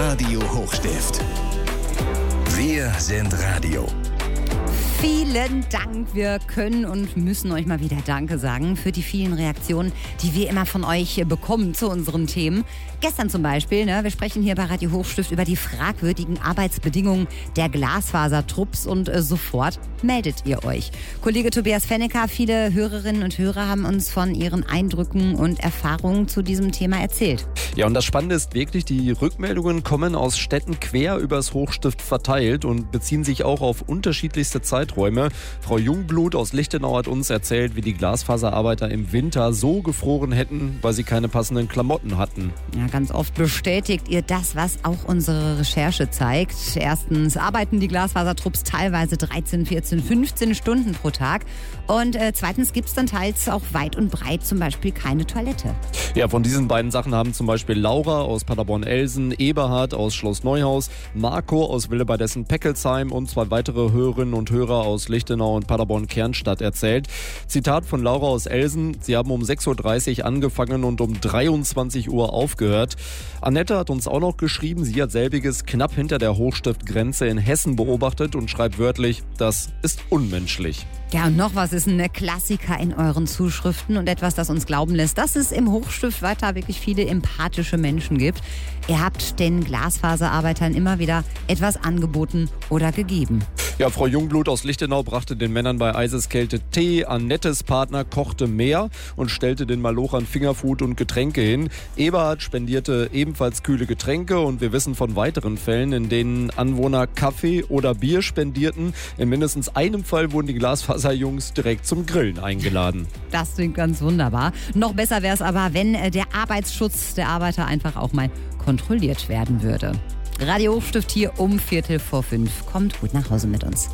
Radio Hochstift. Wir sind Radio. Vielen Dank. Wir können und müssen euch mal wieder Danke sagen für die vielen Reaktionen, die wir immer von euch bekommen zu unseren Themen. Gestern zum Beispiel, wir sprechen hier bei Radio Hochstift über die fragwürdigen Arbeitsbedingungen der Glasfasertrupps und sofort meldet ihr euch. Kollege Tobias Fennecker, viele Hörerinnen und Hörer haben uns von ihren Eindrücken und Erfahrungen zu diesem Thema erzählt. Ja, und das Spannende ist wirklich, die Rückmeldungen kommen aus Städten quer übers Hochstift verteilt und beziehen sich auch auf unterschiedlichste Zeiträume. Frau Jungblut aus Lichtenau hat uns erzählt, wie die Glasfaserarbeiter im Winter so gefroren hätten, weil sie keine passenden Klamotten hatten. Ja, ganz oft bestätigt ihr das, was auch unsere Recherche zeigt. Erstens arbeiten die Glasfasertrupps teilweise 13, 14, 15 Stunden pro Tag. Und zweitens gibt es dann teils auch weit und breit zum Beispiel keine Toilette. Ja, von diesen beiden Sachen haben zum Beispiel Laura aus Paderborn-Elsen, Eberhard aus Schloss Neuhaus, Marco aus Willebadessen-Peckelsheim und 2 weitere Hörerinnen und Hörer aus Lichtenau und Paderborn-Kernstadt erzählt. Zitat von Laura aus Elsen: Sie haben um 6.30 Uhr angefangen und um 23 Uhr aufgehört. Annette hat uns auch noch geschrieben, sie hat selbiges knapp hinter der Hochstiftgrenze in Hessen beobachtet und schreibt wörtlich: Das ist unmenschlich. Ja, und noch was ist ein Klassiker in euren Zuschriften und etwas, das uns glauben lässt, dass es im Hochstift weiter wirklich viele empathische Menschen gibt. Ihr habt den Glasfaserarbeitern immer wieder etwas angeboten oder gegeben. Ja, Frau Jungblut aus Lichtenau brachte den Männern bei Eiseskälte Tee. Annettes Partner kochte mehr und stellte den Malochern Fingerfood und Getränke hin. Eberhard spendierte ebenfalls kühle Getränke und wir wissen von weiteren Fällen, in denen Anwohner Kaffee oder Bier spendierten. In mindestens einem Fall wurden die Glasfaserjungs direkt zum Grillen eingeladen. Das klingt ganz wunderbar. Noch besser wäre es aber, wenn der Arbeitsschutz der Arbeiter einfach auch mal kontrolliert werden würde. Radio Hochstift hier um 4:45. Kommt gut nach Hause mit uns.